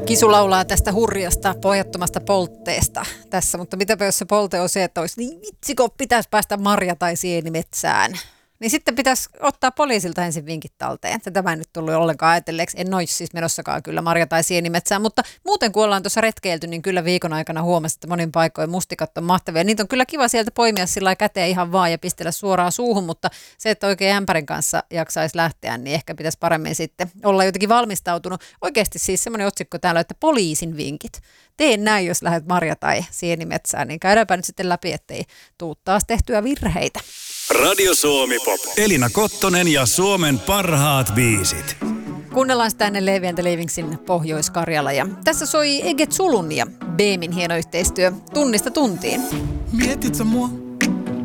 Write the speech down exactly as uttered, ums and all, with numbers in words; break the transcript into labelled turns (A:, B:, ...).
A: Kisu laulaa tästä hurjasta, pohjattomasta poltteesta tässä, mutta mitäpä jos se polte on se, että olisi niin vitsikö pitäisi päästä marja- tai sienimetsään. Niin sitten pitäisi ottaa poliisilta ensin vinkit talteen. Tämä ei nyt tullut ollenkaan ajatelleeksi. En olisi siis menossakaan kyllä marja- tai sienimetsään, mutta muuten kun ollaan tuossa retkeilty, niin kyllä viikon aikana huomasi, että monin paikoin mustikat on mahtavia. Niitä on kyllä kiva sieltä poimia sillä käteen ihan vaan ja pistellä suoraan suuhun, mutta se, että oikein ämpärin kanssa jaksaisi lähteä, niin ehkä pitäisi paremmin sitten olla jotenkin valmistautunut. Oikeasti siis semmoinen otsikko täällä, että poliisin vinkit. Tee näin, jos lähdet marja- tai sienimetsään, niin käydäänpä nyt sitten läpi, ettei tuu taas tehtyä virheitä.
B: Radio Suomi Pop. Elina Kottonen ja Suomen parhaat biisit.
A: Kuunnellaan sitä ennen Levi and the Leavingsin Pohjois-Karjala. Ja tässä soi Eget Sulun ja Beemin hieno yhteistyö tunnista tuntiin.
C: Mietit sä mua?